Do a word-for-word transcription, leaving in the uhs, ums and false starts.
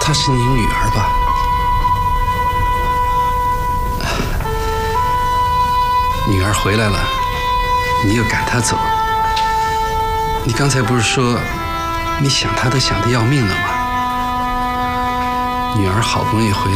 她是你女儿吧？女儿回来了，你又赶她走。你刚才不是说你想她都想得要命了吗？女儿好不容易回来。